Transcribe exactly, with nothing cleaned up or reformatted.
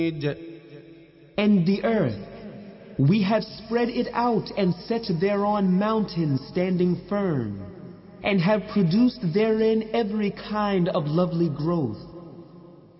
And the earth, we have spread it out and set thereon mountains standing firm, and have produced therein every kind of lovely growth.